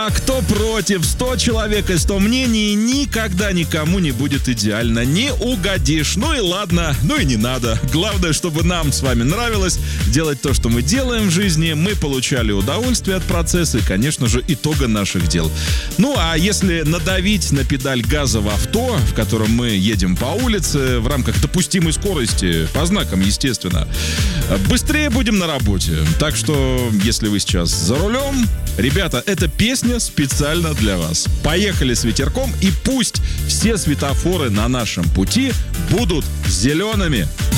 за, кто против, 100 человек и 100 мнений, никогда никому не будет идеально, не угодишь. Ну и ладно, ну и не надо. Главное, чтобы нам с вами нравилось делать то, что мы делаем в жизни, мы получали удовольствие от процесса и, конечно же, итога наших дел. Ну а если надавить на педаль газа в авто, в котором мы едем по улице, в рамках допустимой скорости, по знакам, естественно, быстрее будем на работе. Так что, если вы сейчас за рулем, ребята, эта песня специально для вас. Поехали с ветерком, и пусть все светофоры на нашем пути будут зелеными.